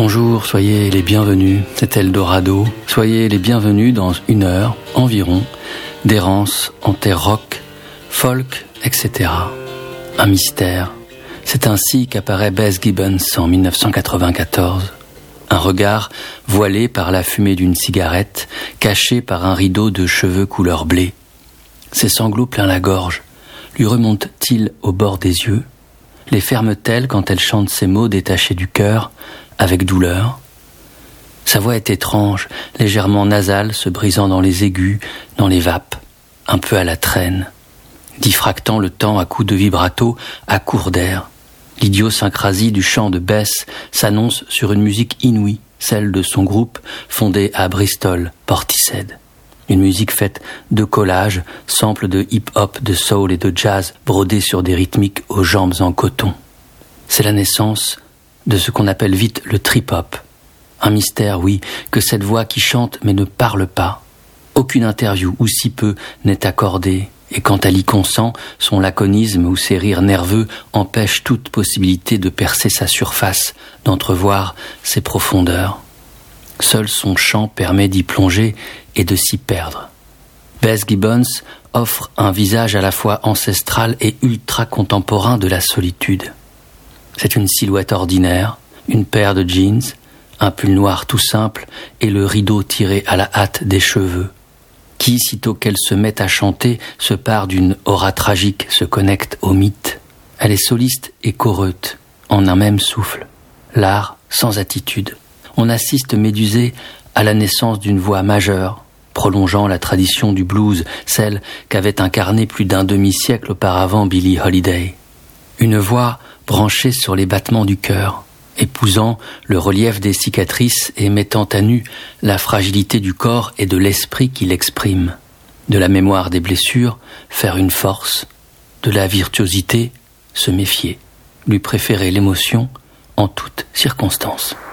Bonjour, soyez les bienvenus, c'est Eldorado. Soyez les bienvenus dans 1 heure environ d'errance en terre rock, folk, etc. Un mystère. C'est ainsi qu'apparaît Bess Gibbons en 1994. Un regard voilé par la fumée d'une cigarette, caché par un rideau de cheveux couleur blé. Ses sanglots plein la gorge. Lui remontent-ils au bord des yeux? Les ferme-t-elle quand elle chante ces mots détachés du cœur, avec douleur? Sa voix est étrange, légèrement nasale, se brisant dans les aigus, dans les vapes, un peu à la traîne, diffractant le temps à coups de vibrato, à court d'air. L'idiosyncrasie du chant de Bess s'annonce sur une musique inouïe, celle de son groupe fondé à Bristol, Portishead. Une musique faite de collages, samples de hip-hop, de soul et de jazz brodés sur des rythmiques aux jambes en coton. C'est la naissance de ce qu'on appelle vite le trip-hop. Un mystère, oui, que cette voix qui chante mais ne parle pas. Aucune interview, ou si peu, n'est accordée, et quand elle y consent, son laconisme ou ses rires nerveux empêchent toute possibilité de percer sa surface, d'entrevoir ses profondeurs. Seul son chant permet d'y plonger et de s'y perdre. Bess Gibbons offre un visage à la fois ancestral et ultra-contemporain de la solitude. C'est une silhouette ordinaire, une paire de jeans, un pull noir tout simple et le rideau tiré à la hâte des cheveux, qui, sitôt qu'elle se met à chanter, se part d'une aura tragique, se connecte au mythe. Elle est soliste et choreute, en un même souffle. L'art sans attitude. On assiste médusé à la naissance d'une voix majeure, prolongeant la tradition du blues, celle qu'avait incarnée plus d'un demi-siècle auparavant Billie Holiday. Une voix branchée sur les battements du cœur, épousant le relief des cicatrices et mettant à nu la fragilité du corps et de l'esprit qui l'exprime. De la mémoire des blessures, faire une force, de la virtuosité, se méfier, lui préférer l'émotion en toutes circonstances.